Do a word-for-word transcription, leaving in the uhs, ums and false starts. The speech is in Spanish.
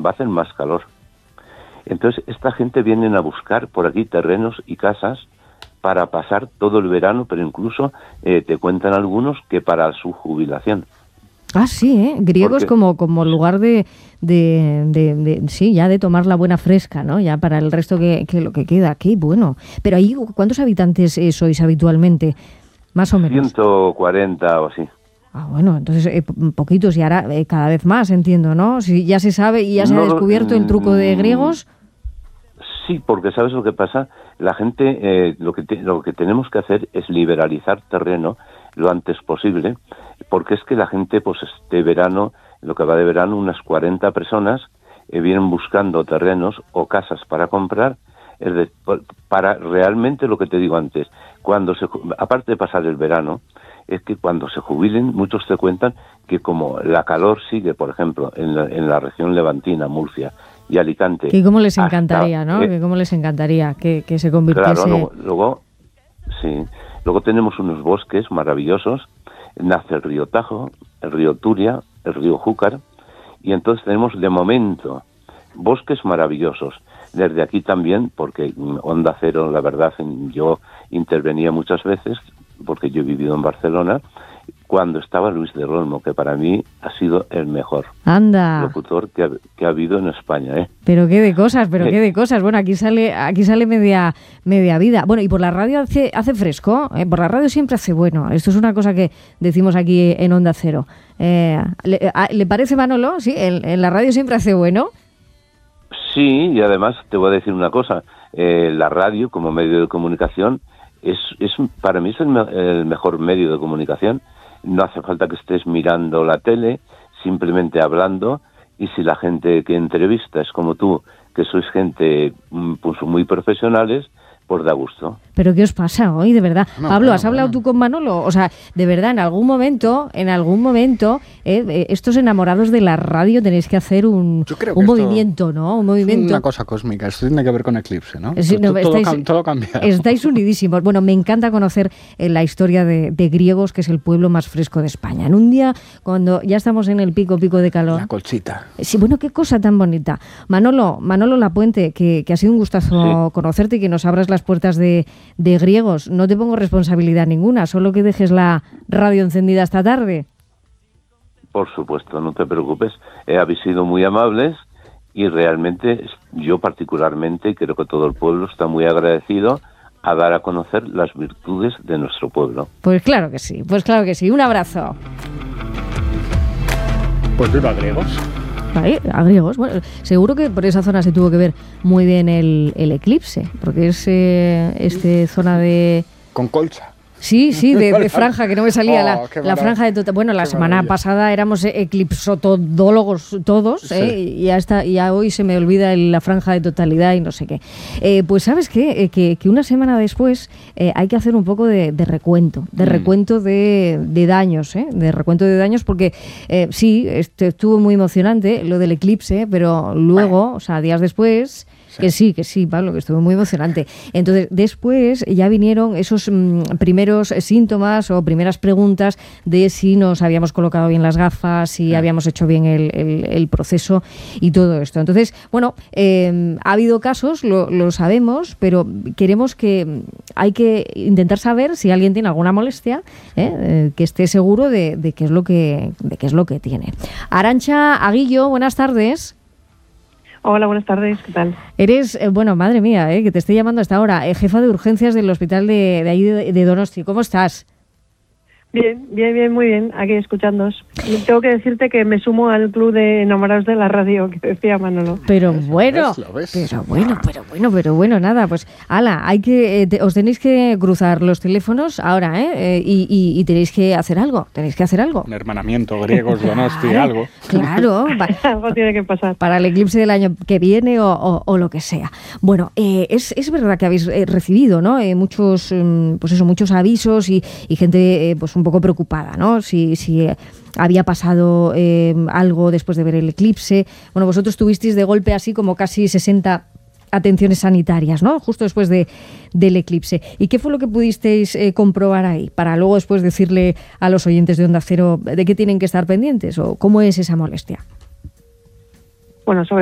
va a hacer más calor. Entonces, esta gente viene a buscar por aquí terrenos y casas para pasar todo el verano, pero incluso eh, te cuentan algunos que para su jubilación. Ah, sí, ¿eh? Griegos Porque, como, como lugar de, de, de, de, sí, ya de tomar la buena fresca, ¿no? Ya para el resto que, que lo que queda. Qué bueno. Pero ahí, ¿cuántos habitantes eh, sois habitualmente? Más o menos. ciento cuarenta o así. Ah, bueno, entonces eh, poquitos y ahora eh, cada vez más, entiendo, ¿no? Si ya se sabe y ya se No, ha descubierto el truco de griegos. Sí, porque ¿sabes lo que pasa? La gente, eh, lo que te, lo que tenemos que hacer es liberalizar terreno lo antes posible, porque es que la gente, pues este verano, lo que va de verano, unas cuarenta personas eh, vienen buscando terrenos o casas para comprar, es de, para realmente lo que te digo antes, cuando se, aparte de pasar el verano, es que cuando se jubilen, muchos te cuentan que como la calor sigue, por ejemplo, en la, en la región levantina, Murcia y Alicante. Que cómo les encantaría, hasta, ¿no? Eh, que cómo les encantaría que, que se convirtiese... Claro, luego, luego, sí, luego tenemos unos bosques maravillosos, nace el río Tajo, el río Turia, el río Júcar, y entonces tenemos de momento bosques maravillosos. Desde aquí también, porque Onda Cero, la verdad, yo intervenía muchas veces, porque yo he vivido en Barcelona, cuando estaba Luis del Olmo, que para mí ha sido el mejor Anda. locutor que ha, que ha habido en España, ¿eh? Pero qué de cosas, pero qué de cosas. Bueno, aquí sale aquí sale media media vida. Bueno, y por la radio hace, hace fresco, ¿eh? Por la radio siempre hace bueno. Esto es una cosa que decimos aquí en Onda Cero. Eh, ¿le, a, ¿Le parece, Manolo? Sí, en, en la radio siempre hace bueno. Sí, y además te voy a decir una cosa. Eh, la radio, como medio de comunicación, es, es para mí es el, me, el mejor medio de comunicación. No hace falta que estés mirando la tele, simplemente hablando, y si la gente que entrevista es como tú, que sois gente pues, muy profesionales, pues da gusto. ¿Pero qué os pasa hoy, de verdad? No, Pablo, bueno, ¿has hablado bueno. tú con Manolo? O sea, de verdad, en algún momento, en algún momento, eh, eh, estos enamorados de la radio tenéis que hacer un, Yo creo que un esto movimiento, ¿no? Un movimiento. Una cosa cósmica, esto tiene que ver con Eclipse, ¿no? Sí, no, todo, estáis, todo, todo cambia. Estáis unidísimos. Bueno, me encanta conocer eh, la historia de, de Griegos, que es el pueblo más fresco de España. En un día, cuando ya estamos en el pico, pico de calor. La colchita. Sí, bueno, qué cosa tan bonita. Manolo, Manolo Lapuente, que, que ha sido un gustazo sí. conocerte y que nos abras las puertas de, de Griegos. No te pongo responsabilidad ninguna, solo que dejes la radio encendida esta tarde. Por supuesto, no te preocupes. Eh, habéis sido muy amables y realmente yo particularmente, y creo que todo el pueblo está muy agradecido a dar a conocer las virtudes de nuestro pueblo. Pues claro que sí, pues claro que sí. Un abrazo. Pues viva Griegos. Vale, a Griegos. Bueno, seguro que por esa zona se tuvo que ver muy bien el, el eclipse, porque es eh, este zona de... Con colcha. Sí, sí, de, de franja, que no me salía oh, la, la franja de... Tota. Bueno, la semana maravilla. pasada éramos eclipsotodólogos todos, sí. ¿eh? y, ya está, y ya hoy se me olvida el, la franja de totalidad y no sé qué. Eh, pues ¿sabes qué? Eh, que, que una semana después eh, hay que hacer un poco de, de recuento, de mm. recuento de, de daños, ¿eh? de recuento de daños, porque eh, sí, este, estuvo muy emocionante lo del eclipse, pero luego, o sea, días después... Sí. Que sí, que sí, Pablo, que estuvo muy emocionante. Entonces, después ya vinieron esos mmm, primeros síntomas o primeras preguntas de si nos habíamos colocado bien las gafas, si sí. habíamos hecho bien el, el, el proceso y todo esto. Entonces, bueno, eh, ha habido casos, lo, lo sabemos, pero queremos que hay que intentar saber si alguien tiene alguna molestia, ¿eh? Eh, que esté seguro de, de qué es lo que, de qué es lo que tiene. Arantxa Aguillo, buenas tardes. Hola, buenas tardes, ¿qué tal? Eres, eh, bueno, madre mía, eh, que te estoy llamando hasta ahora, eh, jefa de urgencias del hospital de, de ahí de, de Donosti. ¿Cómo estás? Bien, bien, bien, muy bien, aquí escuchándoos. Tengo que decirte que me sumo al club de enamorados de la radio que decía Manolo. Pero ¿Ves? bueno, ¿Ves? ¿Lo ves? pero bueno, pero bueno, pero bueno, nada, pues ala, hay que, eh, te, os tenéis que cruzar los teléfonos ahora, ¿eh? eh y, y, y tenéis que hacer algo, tenéis que hacer algo. Un hermanamiento griegos, Donosti, claro, algo. Claro, algo tiene que pasar. Para el eclipse del año que viene o, o, o lo que sea. Bueno, eh, es, es verdad que habéis eh, recibido, ¿no? Eh, muchos, eh, pues eso, muchos avisos y, y gente, eh, pues un poco preocupada, ¿no? ¿no? Si, si eh, había pasado eh, algo después de ver el eclipse. Bueno, vosotros tuvisteis de golpe así como casi sesenta atenciones sanitarias, ¿no? Justo después de, del eclipse. ¿Y qué fue lo que pudisteis eh, comprobar ahí? Para luego después decirle a los oyentes de Onda Cero de qué tienen que estar pendientes o cómo es esa molestia. Bueno, sobre